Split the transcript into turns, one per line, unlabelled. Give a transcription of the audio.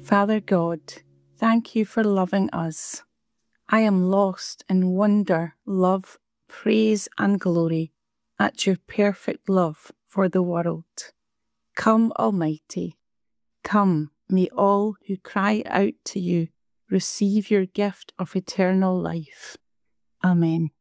Father God, thank you for loving us. I am lost in wonder, love, praise and glory at your perfect love for the world. Come, Almighty, come, may all who cry out to you receive your gift of eternal life. Amen.